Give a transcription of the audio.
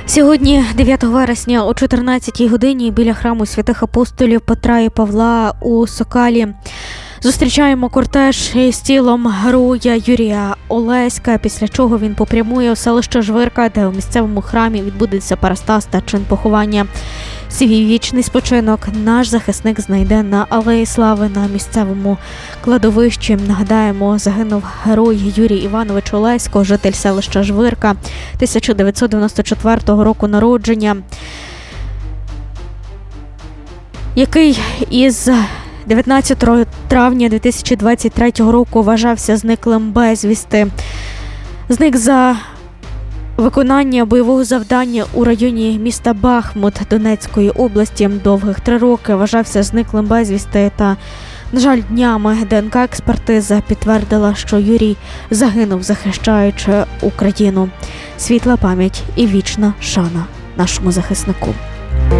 Сьогодні, 9 вересня, о 14-й годині біля храму святих апостолів Петра і Павла у Сокалі зустрічаємо кортеж із тілом героя Юрія Олеська, після чого він попрямує у селище Жвирка, де у місцевому храмі відбудеться парастас та чин поховання. Свій вічний спочинок наш захисник знайде на Алеї Слави на місцевому кладовищі. Нагадаємо, загинув герой Юрій Іванович Олесько, житель селища Жвирка, 1994 року народження, який із 19 травня 2023 року вважався зниклим безвісти. Зник за виконання бойового завдання у районі міста Бахмут Донецької області. Довгих 3 роки вважався зниклим безвісти та, на жаль, днями ДНК-експертиза підтвердила, що Юрій загинув, захищаючи Україну. Світла пам'ять і вічна шана нашому захиснику.